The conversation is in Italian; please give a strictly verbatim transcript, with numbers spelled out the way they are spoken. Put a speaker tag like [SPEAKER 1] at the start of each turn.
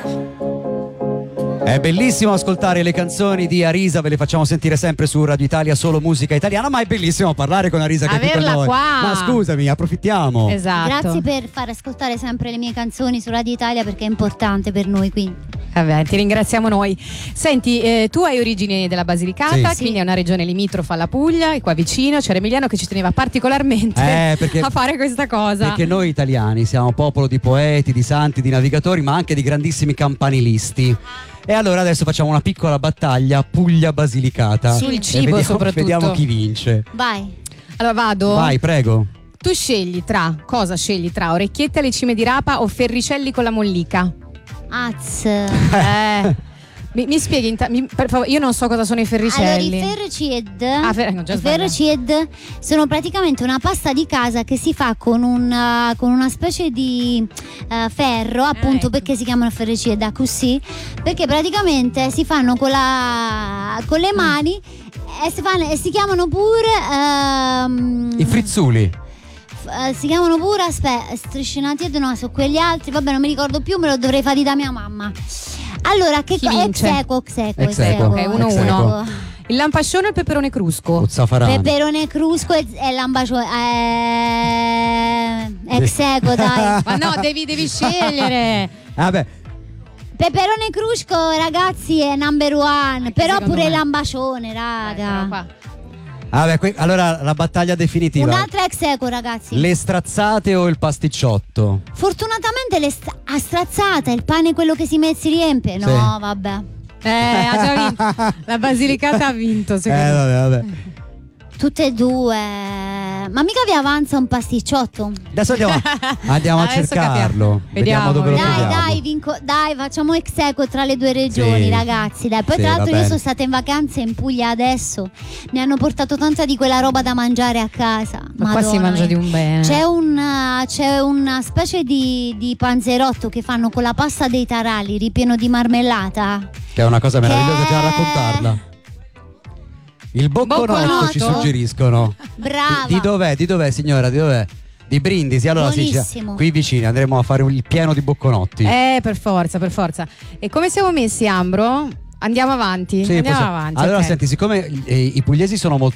[SPEAKER 1] È bellissimo ascoltare le canzoni di Arisa, ve le facciamo sentire sempre su Radio Italia, solo musica italiana, ma è bellissimo parlare con Arisa che è qui con
[SPEAKER 2] Averla
[SPEAKER 1] noi.
[SPEAKER 2] qua.
[SPEAKER 1] Ma scusami, approfittiamo.
[SPEAKER 2] Esatto.
[SPEAKER 3] Grazie per far ascoltare sempre le mie canzoni su Radio Italia, perché è importante per noi, quindi.
[SPEAKER 2] Vabbè, ti ringraziamo noi. Senti, eh, tu hai origini della Basilicata,
[SPEAKER 1] Sì.
[SPEAKER 2] quindi è una regione limitrofa alla Puglia, e qua vicino c'era Emiliano che ci teneva particolarmente
[SPEAKER 1] Eh, perché-
[SPEAKER 2] a fare questa cosa.
[SPEAKER 1] Perché noi italiani siamo popolo di poeti, di santi, di navigatori, ma anche di grandissimi campanilisti. E allora adesso facciamo una piccola battaglia Puglia-Basilicata.
[SPEAKER 2] Sul
[SPEAKER 1] E
[SPEAKER 2] cibo
[SPEAKER 1] vediamo,
[SPEAKER 2] soprattutto.
[SPEAKER 1] Vediamo chi vince.
[SPEAKER 3] Vai.
[SPEAKER 2] Allora vado.
[SPEAKER 1] Vai, prego.
[SPEAKER 2] Tu scegli tra, cosa scegli tra orecchiette alle cime di rapa o ferricelli con la mollica?
[SPEAKER 3] Az.
[SPEAKER 2] Eh, mi, mi spieghi, inta- mi- per favore, io non so cosa sono i
[SPEAKER 3] Allora,
[SPEAKER 2] ferricelli.
[SPEAKER 3] i ferrocid,
[SPEAKER 2] Ah, fer- no, già
[SPEAKER 3] i ferrocid sono praticamente una pasta di casa che si fa con, un, uh, con una specie di uh, ferro, appunto,
[SPEAKER 2] ecco.
[SPEAKER 3] perché si chiamano ferrocid, così, perché praticamente si fanno con, la, con le mani e si, fanno, e si chiamano pure um,
[SPEAKER 1] I frizzuli.
[SPEAKER 3] f- eh, si chiamano pure aspetta, striscinati no, su quegli altri, vabbè, non mi ricordo più, me lo dovrei fare da mia mamma. Allora, che
[SPEAKER 2] Chi
[SPEAKER 3] co-
[SPEAKER 2] vince?
[SPEAKER 3] ex equo, ex equo,
[SPEAKER 1] Ex
[SPEAKER 3] ex
[SPEAKER 1] equo,
[SPEAKER 3] equo,
[SPEAKER 2] ok, uno,
[SPEAKER 3] ex
[SPEAKER 1] uno.
[SPEAKER 3] equo.
[SPEAKER 2] Il lampascione o il peperone crusco?
[SPEAKER 1] Uzzafarano.
[SPEAKER 3] Peperone crusco e, e l'ambacio eh, ex equo, dai.
[SPEAKER 2] Ma no, devi, devi scegliere.
[SPEAKER 1] Vabbè,
[SPEAKER 3] Peperone crusco, ragazzi, è number one. Però
[SPEAKER 2] secondo
[SPEAKER 3] pure
[SPEAKER 2] me.
[SPEAKER 3] l'ambacione,
[SPEAKER 2] Dai, però
[SPEAKER 3] raga.
[SPEAKER 2] qua.
[SPEAKER 1] vabbè que- allora la battaglia definitiva.
[SPEAKER 3] Un'altra ex equo, ragazzi.
[SPEAKER 1] Le strazzate o il pasticciotto?
[SPEAKER 3] Fortunatamente le sta- a strazzata, il pane quello che si, met- si riempie. No,
[SPEAKER 1] Sì.
[SPEAKER 3] vabbè.
[SPEAKER 2] Eh, ha già vinto. La Basilicata ha vinto,
[SPEAKER 1] Eh
[SPEAKER 2] secondo me.
[SPEAKER 1] vabbè, vabbè.
[SPEAKER 3] Tutte e due. Ma mica vi avanza un pasticciotto?
[SPEAKER 1] Adesso andiamo, andiamo a
[SPEAKER 2] Adesso
[SPEAKER 1] cercarlo.
[SPEAKER 2] capiamo.
[SPEAKER 1] Vediamo
[SPEAKER 2] Vediamo,
[SPEAKER 1] dove lo
[SPEAKER 3] Dai,
[SPEAKER 1] troviamo.
[SPEAKER 3] dai, vinco, dai, facciamo ex equo tra le due regioni,
[SPEAKER 1] Sì.
[SPEAKER 3] ragazzi. Dai. Poi,
[SPEAKER 1] Sì,
[SPEAKER 3] tra
[SPEAKER 1] va
[SPEAKER 3] l'altro, io
[SPEAKER 1] bene.
[SPEAKER 3] sono stata in vacanza in Puglia adesso. Mi hanno portato tanta di quella roba da mangiare a casa.
[SPEAKER 2] Ma qua si
[SPEAKER 3] Madonna
[SPEAKER 2] mangia
[SPEAKER 3] mia.
[SPEAKER 2] di un bene.
[SPEAKER 3] C'è, un, c'è una specie di, di panzerotto che fanno con la pasta dei taralli ripieno di marmellata.
[SPEAKER 1] Che è una cosa meravigliosa,
[SPEAKER 3] Che-
[SPEAKER 1] già a raccontarla. Il bocconotto,
[SPEAKER 2] Bocconotto?
[SPEAKER 1] ci suggeriscono.
[SPEAKER 3] Brava.
[SPEAKER 1] Di, di dov'è? Di dov'è, signora? Di dov'è? Di Brindisi. Allora sì,
[SPEAKER 3] Buonissimo.
[SPEAKER 1] qui vicini andremo a fare il pieno di bocconotti.
[SPEAKER 2] Eh, per forza, per forza. E come siamo messi, Ambro? Andiamo avanti.
[SPEAKER 1] Sì,
[SPEAKER 2] Andiamo
[SPEAKER 1] possiamo-
[SPEAKER 2] avanti.
[SPEAKER 1] Allora
[SPEAKER 2] ok.
[SPEAKER 1] senti, siccome eh, i pugliesi sono molto